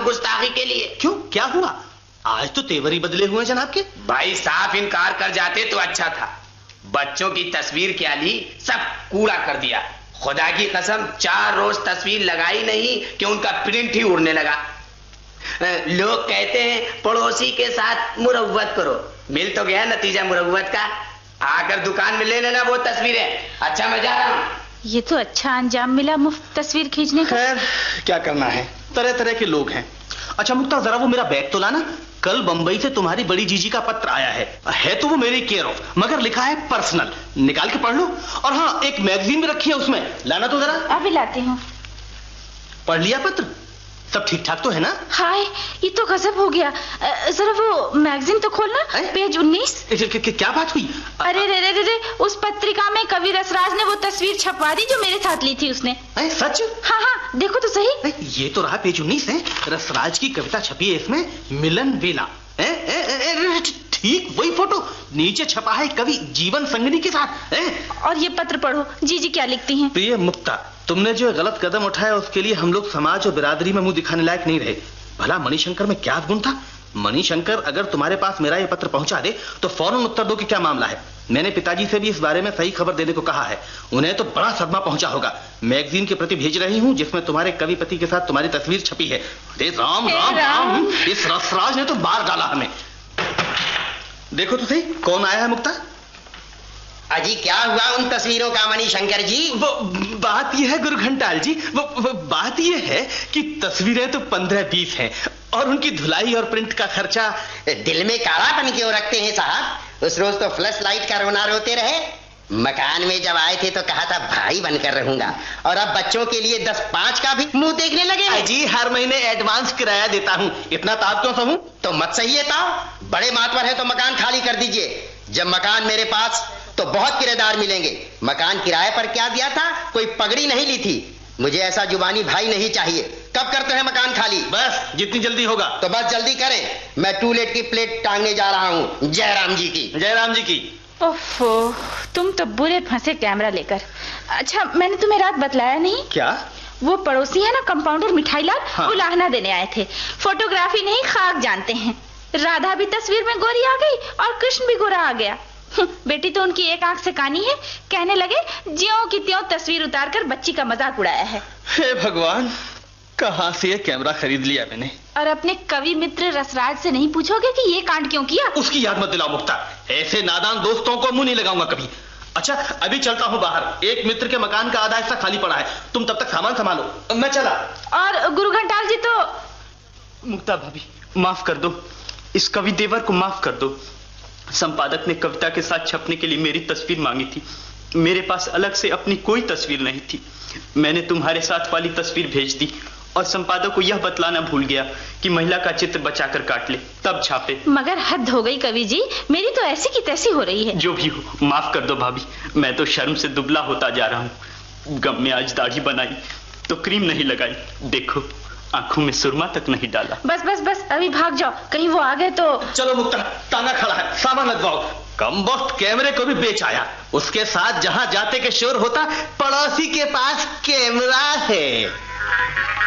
गुस्ताखी के लिए। क्यों, क्या हुआ? आज तो तेवर ही बदले हुए जनाब के। भाई साफ इनकार कर जाते तो अच्छा था। बच्चों की तस्वीर क्या ली, सब कूड़ा कर दिया। खुदा की कसम 4 रोज तस्वीर लगाई नहीं कि उनका प्रिंट ही उड़ने लगा। लोग कहते हैं पड़ोसी के साथ मुरव्वत करो, मिल तो गया नतीजा मुरव्वत का। आकर दुकान में ले लेना वो तस्वीरें। अच्छा, मैं जा रहा हूँ। ये तो अच्छा अंजाम मिला मुफ्त तस्वीर खींचने का। खैर क्या करना है, तरह तरह के लोग हैं। अच्छा मुक्ता, जरा वो मेरा बैग तो लाना। कल बंबई से तुम्हारी बड़ी जीजी का पत्र आया है तो वो मेरी केयर ऑफ, मगर लिखा है पर्सनल। निकाल के पढ़ लो। और हाँ, एक मैगजीन भी रखी है उसमें, लाना तो जरा। अभी लाती हूँ। पढ़ लिया पत्र? सब ठीक ठाक तो है ना? हाय, ये तो गजब हो गया। जरा वो मैगजीन तो खोलना, पेज 19। क्या बात हुई? अरे रे रे रे रे, उस पत्रिका में कवि रसराज ने वो तस्वीर छपवा दी जो मेरे साथ ली थी उसने। सच? हाँ हाँ, देखो तो सही। ये तो रहा पेज 19 है, रसराज की कविता छपी है इसमें, मिलन वेला। ठीक वही फोटो, नीचे छपा है कवि जीवन संगनी के साथ। और ये पत्र पढ़ो, जीजी क्या लिखती हैं। प्रिय मुक्ता, तुमने जो गलत कदम उठाया उसके लिए हम लोग समाज और बिरादरी में मुंह दिखाने लायक नहीं रहे। भला मणिशंकर में क्या गुण था? मणिशंकर अगर तुम्हारे पास मेरा ये पत्र पहुंचा दे तो फौरन उत्तर दो कि क्या मामला है। मैंने पिताजी से भी इस बारे में सही खबर देने को कहा है, उन्हें तो बड़ा सदमा पहुंचा होगा। मैगजीन की प्रति भेज रही हूं जिसमें तुम्हारे कवि पति के साथ तुम्हारी तस्वीर छपी है। अरे राम राम राम, इस रसराज ने तो मार डाला हमें। देखो तो सही कौन आया है मुक्ता। अजी क्या हुआ उन तस्वीरों का मणिशंकर जी? वो बात यह है गुरु घंटाल जी, वो बात यह है कि तस्वीरें तो 15-20 हैं और उनकी धुलाई और प्रिंट का खर्चा। दिल में कालापन क्यों रखते हैं साहब? उस रोज तो फ्लैश लाइट का रोना रोते रहे। मकान में जब आए थे तो कहा था भाई बनकर रहूंगा, और अब बच्चों के लिए 10-5 का भी मुंह देखने लगे। जी हर महीने एडवांस किराया देता हूँ, इतना ताप क्यों सहूं? तो मत सही है ताव, बड़े मातवर है तो मकान खाली कर दीजिए। जब मकान मेरे पास तो बहुत किराएदार मिलेंगे। मकान किराए पर क्या दिया था, कोई पगड़ी नहीं ली थी। मुझे ऐसा जुबानी भाई नहीं चाहिए। कब करते हैं मकान खाली? बस जितनी जल्दी होगा। तो बस जल्दी करें, मैं टूलेट की प्लेट टांगने जा रहा हूँ। जयराम जी की। जयराम जी की। ओफो, तुम तो बुरे फंसे कैमरा लेकर। अच्छा, मैंने तुम्हें रात बतलाया नहीं? क्या? वो पड़ोसी है ना कंपाउंडर मिठाईलाल, हाँ। वो लाहना देने आए थे। फोटोग्राफी नहीं खाक जानते हैं। राधा भी तस्वीर में गोरी आ गई और कृष्ण भी गोरा आ गया। बेटी तो उनकी एक आंख से कानी है। कहने लगे ज्यों की त्यों तस्वीर उतारकर बच्ची का मजाक उड़ाया है। हे भगवान, कहां से ये कैमरा खरीद लिया मैंने। और अपने कवि मित्र रसराज से नहीं पूछोगे कि ये कांड क्यों किया? उसकी याद मत दिलाओ मुक्ता, ऐसे नादान दोस्तों को मुंह नहीं लगाऊंगा कभी। अच्छा अभी चलता हूँ बाहर, एक मित्र के मकान का आधा हिस्सा खाली पड़ा है, तुम तब तक सामान संभालो, मैं चला। और गुरु घंटाल जी तो। मुक्ता भाभी माफ कर दो, इस कवि देवर को माफ कर दो। संपादक ने कविता के साथ छपने के लिए मेरी तस्वीर मांगी थी। मेरे पास अलग से अपनी कोई तस्वीर नहीं थी। मैंने तुम्हारे साथ वाली तस्वीर भेज दी और संपादक को यह बतलाना भूल गया कि महिला का चित्र बचाकर काट ले, तब छापे। मगर हद हो गई कवि जी, मेरी तो ऐसी की तैसी हो रही है। जो भी हो माफ कर दो भाभी, मैं तो शर्म से दुबला होता जा रहा हूँ। गम में आज दाढ़ी बनाई तो क्रीम नहीं लगाई, देखो आंखों में सुरमा तक नहीं डाला। बस बस बस, अभी भाग जाओ, कहीं वो आ गए तो। चलो मुक्ता, ताना खड़ा है, सामान लगवाओ। कम वक्त कैमरे को भी बेच आया, उसके साथ जहां जाते के शोर होता, पड़ोसी के पास कैमरा है।